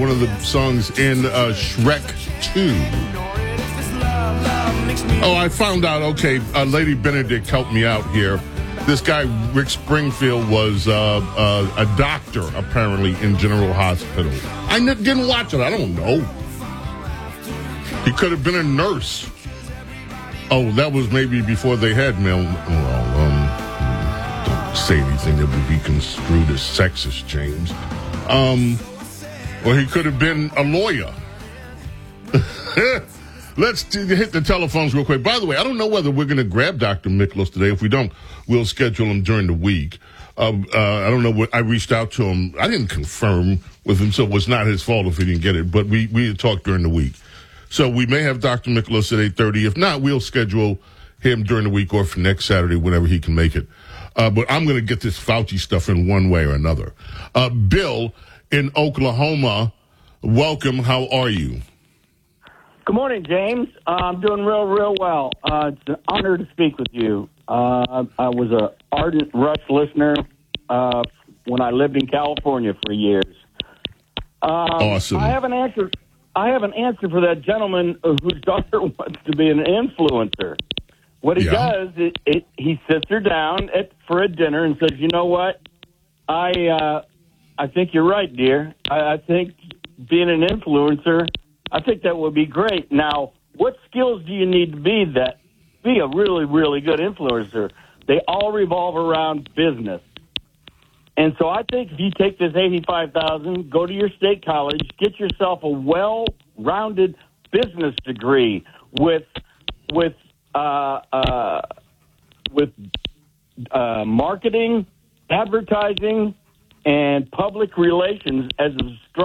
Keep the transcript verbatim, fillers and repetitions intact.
One of the songs in uh, Shrek two. Oh, I found out, okay, uh, Lady Benedict helped me out here. This guy, Rick Springfield, was uh, uh, a doctor, apparently, in General Hospital. I n- didn't watch it. I don't know. He could have been a nurse. Oh, that was maybe before they had male. Well, um, don't say anything that would be construed as sexist, James. Um, or he could have been a lawyer. Let's t- hit the telephones real quick. By the way, I don't know whether we're going to grab Doctor Miklos today. If we don't, we'll schedule him during the week. Uh, uh, I don't know what I reached out to him. I didn't confirm with him, so it was not his fault if he didn't get it. But we we had talked during the week, so we may have Doctor Miklos at eight thirty. If not, we'll schedule him during the week or for next Saturday, whenever he can make it. Uh, but I'm going to get this Fauci stuff in one way or another. Uh, Bill in Oklahoma, welcome. How are you? Good morning, James. Uh, I'm doing real, real well. Uh, it's an honor to speak with you. Uh, I was an ardent Rush listener uh, when I lived in California for years. Um, awesome. I have an answer. I have an answer for that gentleman whose daughter wants to be an influencer. What he yeah. does, it, it, he sits her down at, for a dinner and says, "You know what? I uh, I think you're right, dear. I, I think being an influencer." I think that would be great. Now, what skills do you need to be that be a really, really good influencer? They all revolve around business. And so I think if you take this eighty-five thousand dollars, go to your state college, get yourself a well-rounded business degree with with uh, uh, with uh, marketing, advertising, and public relations as a